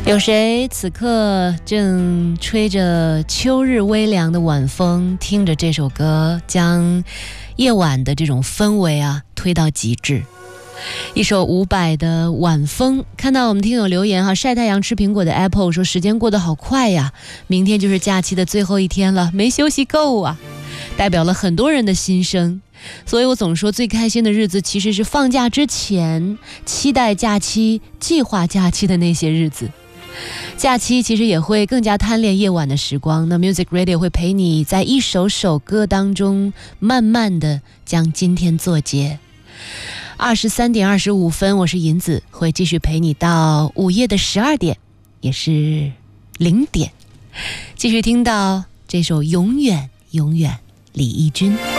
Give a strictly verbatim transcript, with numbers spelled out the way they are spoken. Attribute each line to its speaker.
Speaker 1: 有谁此刻正吹着秋日微凉的晚风，听着这首歌，将夜晚的这种氛围啊推到极致。一首伍佰的晚风。看到我们听友留言哈，晒太阳吃苹果的 Apple 说时间过得好快呀，明天就是假期的最后一天了，没休息够啊，代表了很多人的心声。所以我总说最开心的日子其实是放假之前，期待假期，计划假期的那些日子。假期其实也会更加贪恋夜晚的时光，那 Music Radio 会陪你在一首首歌当中慢慢的将今天作结。二十三点二十五分，我是银子，会继续陪你到午夜的十二点，也是零点，继续听到这首永远永远李翊君。